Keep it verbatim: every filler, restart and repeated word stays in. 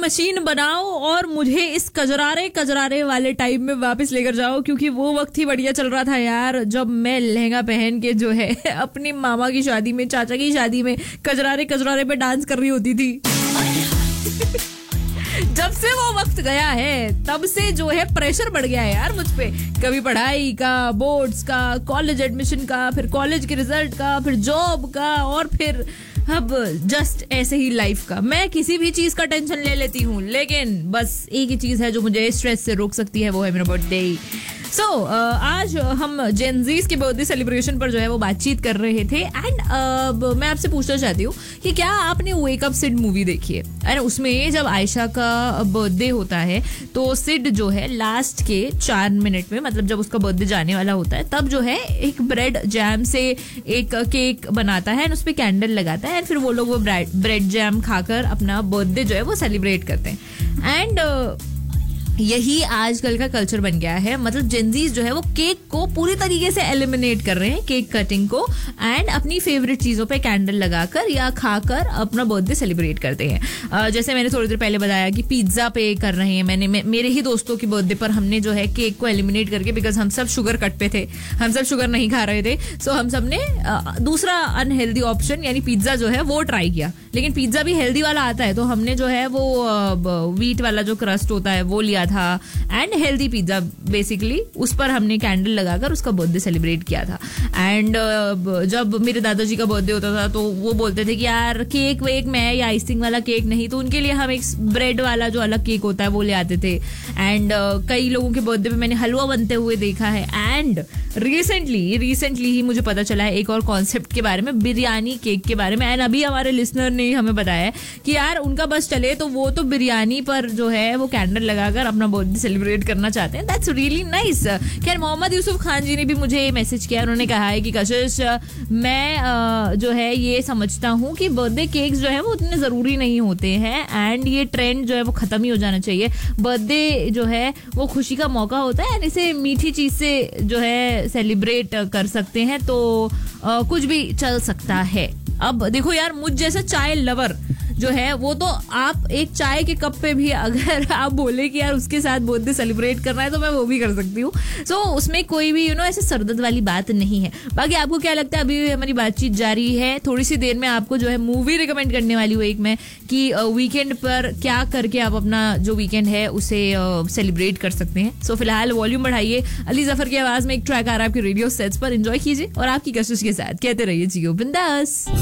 Machine बनाओ और मुझे इस कजरारे कजरारे वाले टाइम में वापस लेकर जाओ, क्योंकि वो वक्त ही बढ़िया चल रहा था यार, जब मैं लहंगा पहन के जो है अपनी मामा की शादी में, चाचा की शादी में कजरारे कजरारे पे डांस कर रही होती थी। जब से वो वक्त गया है तब से जो है प्रेशर बढ़ गया है यार मुझ पे, कभी पढ़ाई का, बोर्ड्स का, कॉलेज एडमिशन का, फिर कॉलेज के रिजल्ट का, फिर जॉब का, और फिर अब जस्ट ऐसे ही लाइफ का। मैं किसी भी चीज का टेंशन ले लेती हूँ, लेकिन बस एक ही चीज है जो मुझे स्ट्रेस से रोक सकती है, वो है मेरा बर्थडे। सो so, uh, आज हम जेनजीज के बर्थडे सेलिब्रेशन पर जो है वो बातचीत कर रहे थे। एंड uh, मैं आपसे पूछना चाहती हूँ कि क्या आपने वेक अप सिड मूवी देखी है? एंड उसमें जब आयशा का बर्थडे होता है तो सिड जो है लास्ट के चार मिनट में, मतलब जब उसका बर्थडे जाने वाला होता है, तब जो है एक ब्रेड जैम से एक केक बनाता है एंड उस पर कैंडल लगाता है, एंड फिर वो लोग वो ब्रेड जैम खाकर अपना बर्थडे जो है वो सेलिब्रेट करते हैं। एंड uh, यही आजकल का कल्चर बन गया है, मतलब जेनजीज जो है वो केक को पूरी तरीके से एलिमिनेट कर रहे हैं, केक कटिंग को, एंड अपनी फेवरेट चीजों पे कैंडल लगाकर या खाकर अपना बर्थडे सेलिब्रेट करते हैं। uh, जैसे मैंने थोड़ी देर पहले बताया कि पिज्जा पे कर रहे हैं, मैंने मे, मेरे ही दोस्तों की बर्थडे पर हमने जो है केक को एलिमिनेट करके, बिकॉज हम सब शुगर कट पे थे, हम सब शुगर नहीं खा रहे थे, सो so हम सब ने uh, दूसरा अनहेल्दी ऑप्शन यानी पिज्जा जो है वो ट्राई किया। लेकिन पिज्जा भी हेल्दी वाला आता है, तो हमने जो है वो व्हीट uh, वाला जो क्रस्ट होता है वो लिया था, एंड हेल्दी पिज्जा बेसिकली, उस पर हमने कैंडल लगाकर उसका बर्थडे सेलिब्रेट किया था। एंड uh, जब मेरे दादाजी का बर्थडे होता था तो वो बोलते थे कि यार केक वेक में या आइसिंग वाला केक नहीं, तो उनके लिए हम एक ब्रेड वाला जो अलग केक होता है वो ले आते थे। एंड uh, कई लोगों के बर्थडे पे मैंने हलवा बनते हुए देखा है। एंड रिसेंटली रिसेंटली ही मुझे पता चला है एक और कॉन्सेप्ट के बारे में, बिरयानी केक के बारे में। एंड अभी हमारे लिसनर ने हमें बताया कि यार उनका बस चले तो वो तो बिरयानी पर जो है वो कैंडल लगाकर अपना बर्थडे सेलिब्रेट करना चाहते हैं। That's really nice. खैर मोहम्मद यूसुफ खान जी ने भी मुझे मैसेज किया, उन्होंने कहा है कि कशिश मैं जो है ये समझता हूँ कि बर्थडे केक्स जो है वो उतने ज़रूरी नहीं होते हैं, एंड ये ट्रेंड जो है वो ख़त्म ही हो जाना चाहिए। बर्थडे जो है वो खुशी का मौका होता है, एंड इसे मीठी चीज़ से जो है सेलिब्रेट कर सकते हैं, तो आ, कुछ भी चल सकता है। अब देखो यार, मुझ जैसा चाय लवर जो है वो तो आप एक चाय के कप पे भी अगर आप बोले कि यार उसके साथ बर्थडे सेलिब्रेट करना है तो मैं वो भी कर सकती हूँ। सो so, उसमें कोई भी यू नो ऐसे सरदर्द वाली बात नहीं है। बाकी आपको क्या लगता है? अभी हमारी बातचीत जारी है, थोड़ी सी देर में आपको जो है मूवी रिकमेंड करने वाली हूँ एक मैं, कि वीकेंड पर क्या करके आप अपना जो वीकेंड है उसे सेलिब्रेट कर सकते हैं। सो so, फिलहाल वॉल्यूम बढ़ाइए, अली जफर की आवाज में एक ट्रैक आ रहा है आपके रेडियो सेट्स पर, एंजॉय कीजिए और आपकी कशिश के साथ कहते रहिए जियो बिंदास।